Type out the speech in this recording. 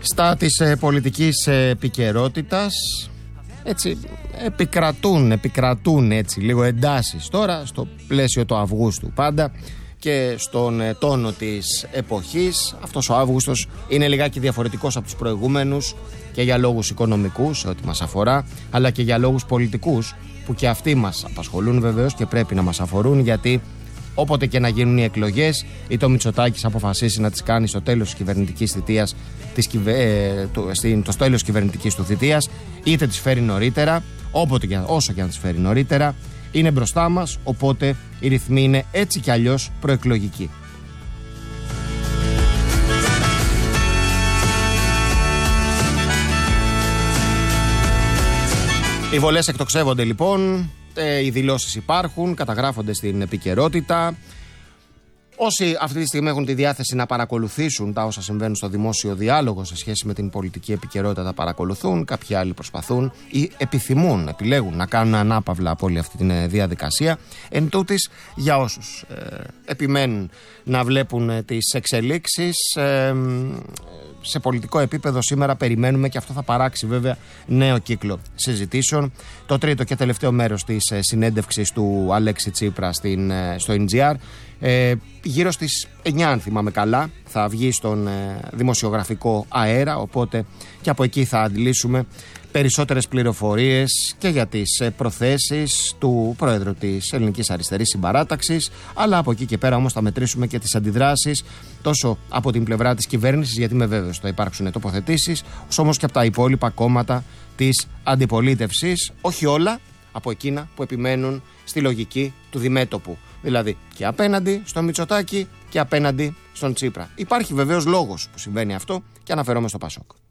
Στα της πολιτικής επικαιρότητας, έτσι επικρατούν έτσι λίγο εντάσεις τώρα στο πλαίσιο του Αυγούστου πάντα και στον τόνο της εποχής. Αυτός ο Αύγουστος είναι λιγάκι διαφορετικός από τους προηγούμενους και για λόγους οικονομικούς, ό,τι μας αφορά, αλλά και για λόγους πολιτικούς που και αυτοί μας απασχολούν βεβαίως και πρέπει να μας αφορούν, γιατί όποτε και να γίνουν οι εκλογές, είτε ο Μητσοτάκης αποφασίσει να τις κάνει στο τέλος της κυβερνητικής θητείας, στο τέλος κυβερνητικής του θητείας, είτε τις φέρει νωρίτερα, όσο και να τις φέρει νωρίτερα, είναι μπροστά μας, οπότε οι ρυθμοί είναι έτσι κι αλλιώς προεκλογικοί. Οι βολές εκτοξεύονται λοιπόν, οι δηλώσεις υπάρχουν, καταγράφονται στην επικαιρότητα. Όσοι αυτή τη στιγμή έχουν τη διάθεση να παρακολουθήσουν τα όσα συμβαίνουν στο δημόσιο διάλογο σε σχέση με την πολιτική επικαιρότητα τα παρακολουθούν, κάποιοι άλλοι προσπαθούν ή επιλέγουν να κάνουν ανάπαυλα από όλη αυτή τη διαδικασία. Εν τούτης, για όσους επιμένουν να βλέπουν τις εξελίξεις, σε πολιτικό επίπεδο σήμερα περιμένουμε, και αυτό θα παράξει βέβαια νέο κύκλο συζητήσεων, το τρίτο και τελευταίο μέρος της συνέντευξης του Αλέξη Τσίπρα στο NGR. Γύρω στις 9, αν θυμάμαι καλά, θα βγει στον δημοσιογραφικό αέρα, οπότε και από εκεί θα αντιλήσουμε περισσότερες πληροφορίες και για τις προθέσεις του Πρόεδρου της Ελληνικής Αριστερής Συμπαράταξης, αλλά από εκεί και πέρα όμως θα μετρήσουμε και τις αντιδράσεις τόσο από την πλευρά της κυβέρνησης, γιατί είμαι βέβαιος θα υπάρξουν τοποθετήσεις, όμως και από τα υπόλοιπα κόμματα της αντιπολίτευσης, όχι όλα από εκείνα που επιμένουν στη λογική του διμέτωπου. Δηλαδή και απέναντι στον Μητσοτάκη και απέναντι στον Τσίπρα. Υπάρχει βεβαίως λόγος που συμβαίνει αυτό και αναφερόμαι στο Πασόκ.